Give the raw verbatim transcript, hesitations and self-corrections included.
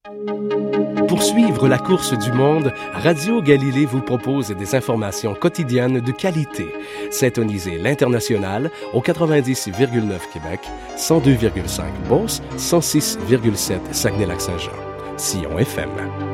Pour suivre la course du monde, Radio Galilée vous propose des informations quotidiennes de qualité. Syntonisez l'International au quatre-vingt-dix virgule neuf Québec, cent deux virgule cinq Beauce, cent six virgule sept Saguenay-Lac-Saint-Jean. Sillon F M.